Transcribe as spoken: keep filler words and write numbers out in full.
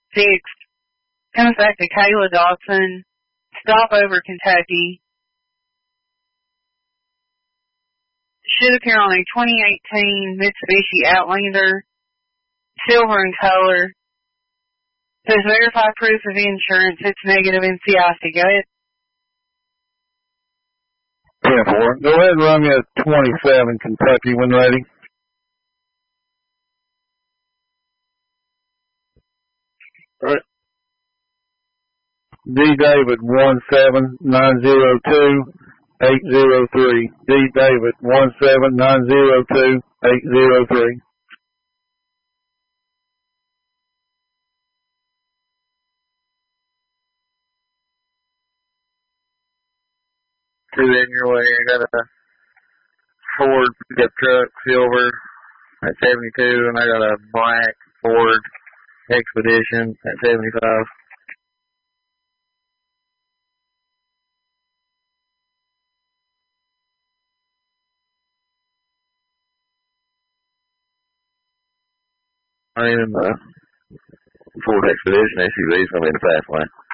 fixed. Comes back to Kayla Dawson. Stop over Kentucky. Should appear on a twenty eighteen Mitsubishi Outlander. Silver in color. Says verify proof of insurance. It's negative N C I C. Go ahead. ten four. Go ahead and run me a twenty-seven Kentucky when ready. All right. D David one seven nine zero two eight zero three. D David one seven nine zero two eight zero three. Two in your way. I got a Ford pickup truck, silver, at seventy-two, and I got a black Ford Expedition at seventy-five. I mean, the Ford Expedition S U V is going to be in the fast lane.